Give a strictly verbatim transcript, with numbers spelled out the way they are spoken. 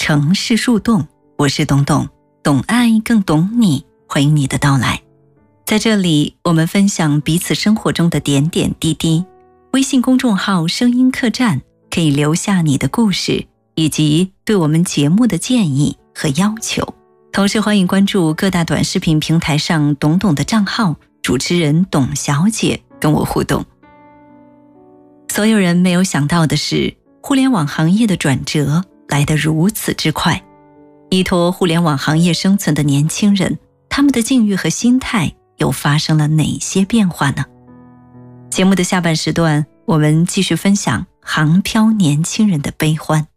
城市树洞，我是董董，懂爱更懂你，欢迎你的到来。在这里，我们分享彼此生活中的点点滴滴。微信公众号声音客栈可以留下你的故事，以及对我们节目的建议和要求。同时欢迎关注各大短视频平台上董董的账号，主持人董小姐跟我互动。所有人没有想到的是，互联网行业的转折来得如此之快。依托互联网行业生存的年轻人，他们的境遇和心态又发生了哪些变化呢？节目的下半时段，我们继续分享航漂年轻人的悲欢。